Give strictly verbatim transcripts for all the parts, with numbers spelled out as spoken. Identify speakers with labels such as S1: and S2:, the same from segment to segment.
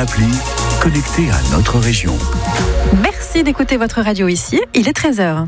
S1: appli connectée à notre région.
S2: Merci d'écouter votre radio ici, il est treize heures.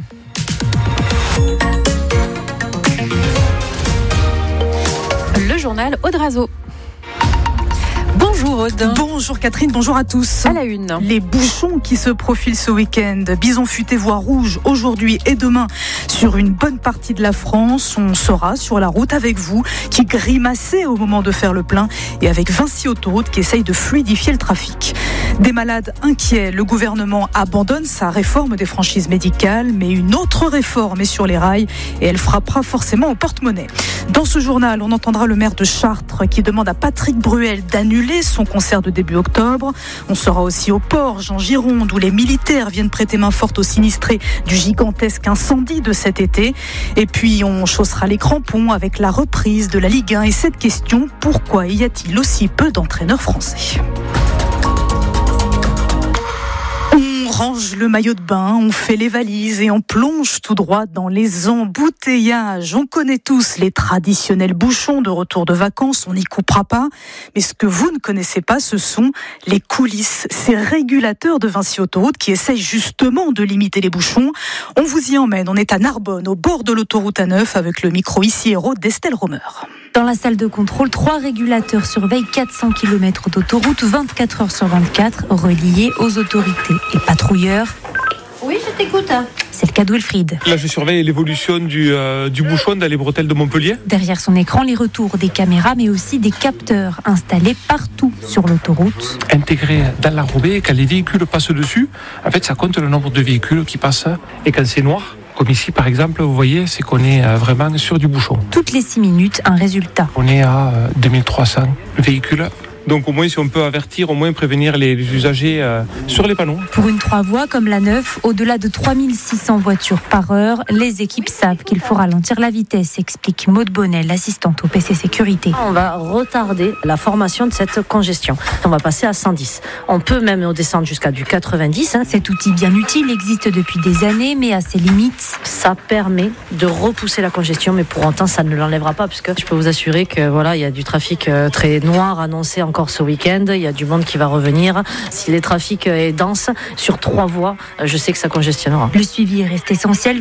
S2: Le journal Aude Razo. Bonjour Aude.
S3: Bonjour Catherine, bonjour à tous.
S2: À la une.
S3: Les bouchons qui se profilent ce week-end. Bison futé voie rouge aujourd'hui et demain sur une bonne partie de la France. On sera sur la route avec vous qui grimacez au moment de faire le plein et avec Vinci Autoroute qui essaye de fluidifier le trafic. Des malades inquiets, le gouvernement abandonne sa réforme des franchises médicales, mais une autre réforme est sur les rails et elle frappera forcément au porte-monnaie. Dans ce journal, on entendra le maire de Chartres qui demande à Patrick Bruel d'annuler son concert de début octobre. On sera aussi au Porge, en Gironde, où les militaires viennent prêter main forte aux sinistrés du gigantesque incendie de cet été. Et puis, on chaussera les crampons avec la reprise de la Ligue un et cette question, pourquoi y a-t-il aussi peu d'entraîneurs français ? On range le maillot de bain, on fait les valises et on plonge tout droit dans les embouteillages. On connaît tous les traditionnels bouchons de retour de vacances, on n'y coupera pas. Mais ce que vous ne connaissez pas, ce sont les coulisses, ces régulateurs de Vinci Autoroute qui essayent justement de limiter les bouchons. On vous y emmène, on est à Narbonne, au bord de l'autoroute A neuf, avec le micro ici héros d'Estelle Romer.
S4: Dans la salle de contrôle, trois régulateurs surveillent quatre cents kilomètres d'autoroute, vingt-quatre heures sur vingt-quatre, reliés aux autorités et patrouilleurs.
S5: Oui, je t'écoute.
S4: C'est le cas d'Wilfried.
S6: Là, je surveille l'évolution du, euh, du bouchon dans les bretelles de Montpellier.
S4: Derrière son écran, les retours des caméras, mais aussi des capteurs installés partout sur l'autoroute.
S6: Intégrés dans l'enrobé, quand les véhicules passent dessus, en fait, ça compte le nombre de véhicules qui passent. Et quand c'est noir, comme ici par exemple, vous voyez, c'est qu'on est vraiment sur du bouchon.
S4: Toutes les six minutes, un résultat.
S6: On est à deux mille trois cents véhicules. Donc au moins si on peut avertir, au moins prévenir les, les usagers euh, sur les panneaux.
S4: Pour une trois voies comme la neuf, au-delà de trois mille six cents voitures par heure, les équipes savent qu'il faut ralentir la vitesse, explique Maude Bonnet, l'assistante au P C Sécurité.
S5: On va retarder la formation de cette congestion. On va passer à cent dix. On peut même descendre jusqu'à du quatre-vingt-dix. Hein.
S4: Cet outil bien utile existe depuis des années, mais à ses limites.
S5: Ça permet de repousser la congestion, mais pour autant ça ne l'enlèvera pas, puisque je peux vous assurer que voilà, il y a du trafic très noir annoncé en encore ce week-end, il y a du monde qui va revenir. Si les trafics est dense sur trois voies, je sais que ça congestionnera.
S4: Le suivi reste essentiel.